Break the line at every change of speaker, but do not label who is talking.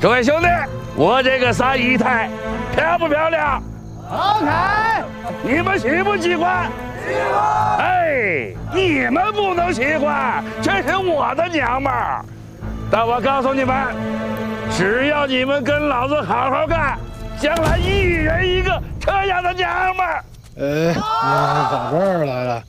各位兄弟，我这个仨姨太漂不漂亮？
好看。
你们喜不喜欢？喜欢。哎，你们不能喜欢，这是我的娘们儿。但我告诉你们，只要你们跟老子好好干，将来一人一个这样的娘们儿。
你们跑这儿来了。